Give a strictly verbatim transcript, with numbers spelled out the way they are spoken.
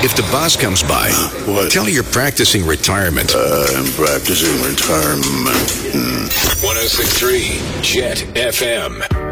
If the boss comes by, What? tell her you're practicing retirement. Uh, I'm practicing retirement. Hmm. one oh six point three Jet F M.